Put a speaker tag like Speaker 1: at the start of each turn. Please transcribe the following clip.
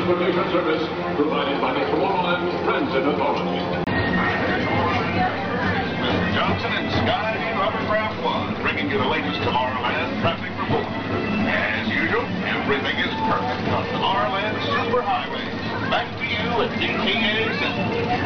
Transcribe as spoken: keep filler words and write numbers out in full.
Speaker 1: transportation service provided by the Tomorrowland Transit Authority.
Speaker 2: Mister Johnson and Skyview Hovercraft One, bringing you the latest Tomorrowland traffic report. As usual, everything is perfect on Tomorrowland Superhighway. Back to you at D T A Center.